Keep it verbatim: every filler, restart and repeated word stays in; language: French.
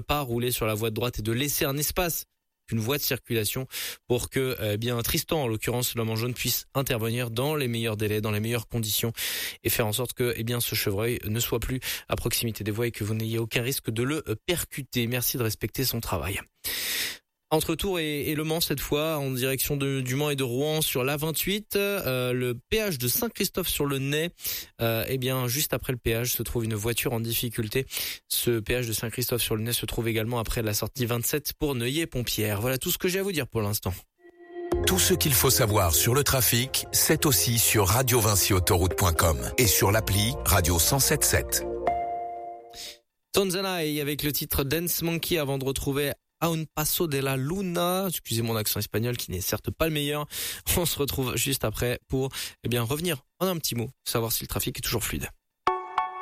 pas rouler sur la voie de droite et de laisser un espace, une voie de circulation pour que eh bien Tristan, en l'occurrence l'homme en jaune, puisse intervenir dans les meilleurs délais, dans les meilleures conditions et faire en sorte que eh bien ce chevreuil ne soit plus à proximité des voies et que vous n'ayez aucun risque de le percuter. Merci de respecter son travail. Entre Tours et, et Le Mans cette fois, en direction de, du Mans et de Rouen sur l'A vingt-huit, euh, le péage de Saint-Christophe-sur-le-Nez, euh, eh bien juste après le péage se trouve une voiture en difficulté. Ce péage de Saint-Christophe-sur-le-Nez se trouve également après la sortie vingt-sept pour Neuilly-Pompierre. Voilà tout ce que j'ai à vous dire pour l'instant. Tout ce qu'il faut savoir sur le trafic, c'est aussi sur radio vinci autoroute point com et sur l'appli Radio cent sept sept. Tanzanai avec le titre Dance Monkey avant de retrouver A un paso de la luna. Excusez mon accent espagnol qui n'est certes pas le meilleur. On se retrouve juste après pour eh bien revenir en un petit mot, savoir si le trafic est toujours fluide.